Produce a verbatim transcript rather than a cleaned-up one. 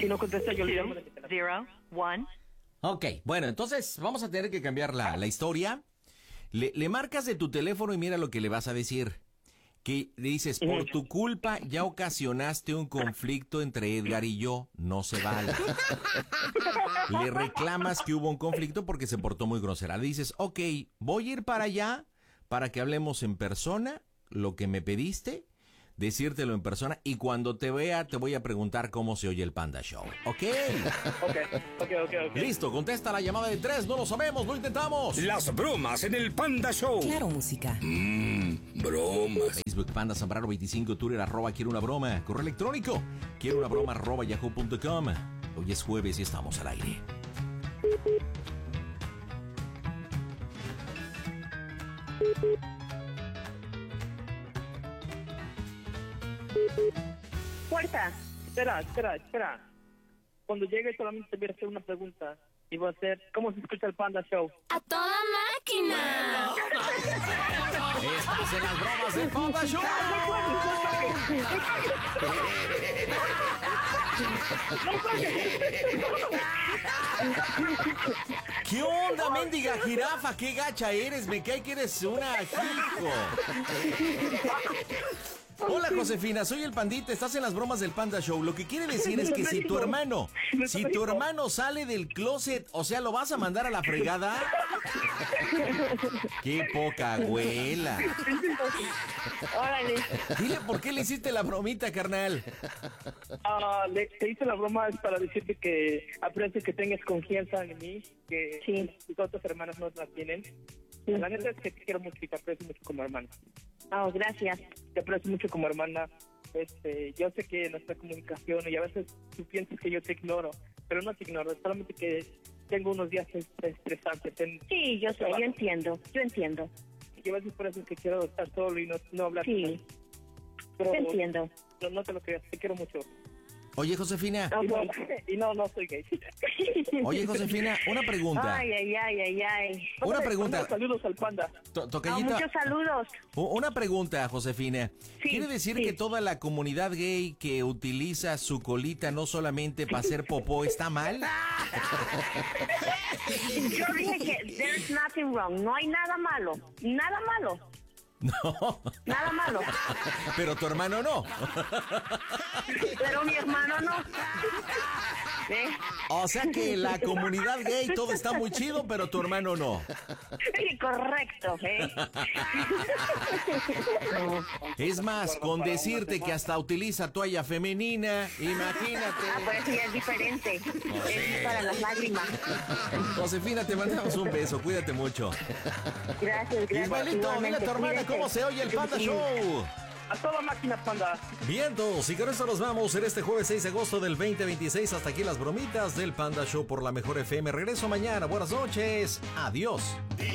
Si no contesta, yo le llamo. Zero, one. Ok, bueno, entonces vamos a tener que cambiar la, la historia. Le, le marcas de tu teléfono y mira lo que le vas a decir. Que le dices, por tu culpa ya ocasionaste un conflicto entre Edgar y yo, no se vale. Le reclamas que hubo un conflicto porque se portó muy grosera. Le dices, ok, voy a ir para allá para que hablemos en persona, lo que me pediste, decírtelo en persona, y cuando te vea te voy a preguntar cómo se oye el Panda Show, ¿ok? Ok, ok, ok, ok. Listo, contesta la llamada de tres, no lo sabemos, lo intentamos. Las bromas en el Panda Show. Claro, música. Mmm, bromas. Facebook Panda Zambrano veinticinco, Twitter arroba quiero una broma, correo electrónico quiero una broma arroba yahoo punto com. Hoy es jueves y estamos al aire. Puerta. Espera, espera, espera. Cuando llegue solamente voy a hacer una pregunta. Y voy a hacer, ¿cómo se escucha el Panda Show? ¡A toda máquina! Estás en las bromas del Panda Show. ¿Qué onda, mendiga jirafa? ¿Qué gacha eres? Me cae que eres una hijo. Hola, Josefina, soy el Pandita, estás en las bromas del Panda Show. Lo que quiere decir es que si tu hermano, si tu hermano sale del closet, o sea, ¿lo vas a mandar a la fregada? ¡Qué poca abuela! Órale. Dile por qué le hiciste la bromita, carnal. Ah, le, te hice la broma es para decirte que aprecio que tengas confianza en mí, que Sí. tus otras hermanas no la tienen. La neta es que te quiero mucho y te aprecio mucho como hermana. Oh, gracias. Te aprecio mucho como hermana. Este, yo sé que nuestra comunicación y a veces tú piensas que yo te ignoro, pero no te ignoro, solamente que tengo unos días estresantes. En, Sí, yo sé, yo entiendo, yo entiendo. y a veces por eso es que quiero estar solo y no, no hablar. Sí, Pero te entiendo. No, no te lo creas, te quiero mucho. Oye, Josefina. Y no, y no, no soy gay. Oye, Josefina, una pregunta. Ay, ay, ay, ay, ay. Una pregunta. Saludos al Panda. To- Oh, Tocayita, muchos saludos. u- una pregunta, Josefina. Sí, ¿Quiere decir sí. que toda la comunidad gay que utiliza su colita no solamente para hacer popó está mal? Yo dije que there's nothing wrong, no hay nada malo, nada malo, No. nada malo. Pero tu hermano no. Pero mi hermano no. ¿Eh? O sea que la comunidad gay todo está muy chido, pero tu hermano no. Sí, correcto, ¿eh? Es más, con decirte que hasta utiliza toalla femenina, imagínate. Ah, pues sí, es diferente. Es para las lágrimas. Josefina, te mandamos un beso, cuídate mucho. Gracias, gracias. Ismaelito, dile a igualmente, tu hermana cuídate. cómo se oye el Panda Show. A toda máquina, Panda. Vientos, y con esto nos vamos en este jueves seis de agosto del veinte veintiséis. Hasta aquí las bromitas del Panda Show por la Mejor F M. Regreso mañana, buenas noches, adiós.